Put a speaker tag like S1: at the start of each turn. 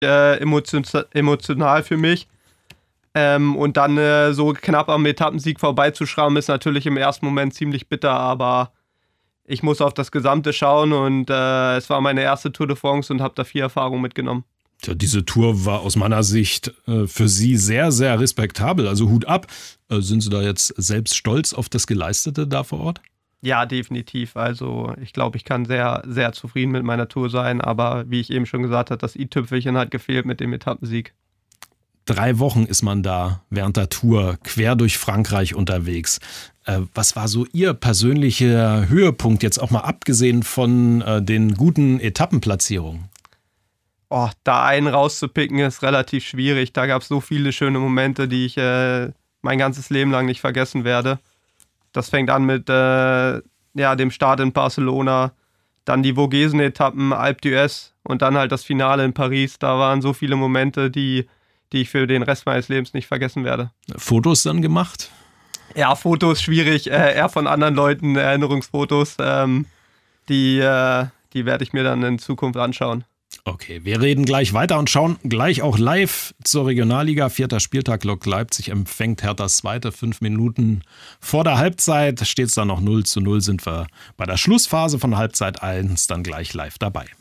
S1: emotional für mich. Und dann so knapp am Etappensieg vorbeizuschrammen, ist natürlich im ersten Moment ziemlich bitter, aber ich muss auf das Gesamte schauen und es war meine erste Tour de France und habe da viel Erfahrung mitgenommen.
S2: Tja, diese Tour war aus meiner Sicht für Sie sehr, sehr respektabel. Also Hut ab. Sind Sie da jetzt selbst stolz auf das Geleistete da vor Ort?
S1: Ja, definitiv. Also ich glaube, ich kann sehr, sehr zufrieden mit meiner Tour sein. Aber wie ich eben schon gesagt habe, das i-Tüpfelchen hat gefehlt mit dem Etappensieg.
S2: 3 Wochen ist man da während der Tour quer durch Frankreich unterwegs. Was war so Ihr persönlicher Höhepunkt, jetzt auch mal abgesehen von den guten Etappenplatzierungen?
S1: Oh, da einen rauszupicken ist relativ schwierig. Da gab es so viele schöne Momente, die ich mein ganzes Leben lang nicht vergessen werde. Das fängt an mit dem Start in Barcelona, dann die Vogesen-Etappen, Alpe d'Huez und dann halt das Finale in Paris. Da waren so viele Momente, die ich für den Rest meines Lebens nicht vergessen werde.
S2: Fotos dann gemacht?
S1: Ja, Fotos schwierig, eher von anderen Leuten, Erinnerungsfotos. Die werde ich mir dann in Zukunft anschauen.
S2: Okay, wir reden gleich weiter und schauen gleich auch live zur Regionalliga. 4. Spieltag, Lok Leipzig empfängt Herthas Zweite. 5 Minuten vor der Halbzeit steht es dann noch 0:0. Sind wir bei der Schlussphase von Halbzeit 1 dann gleich live dabei.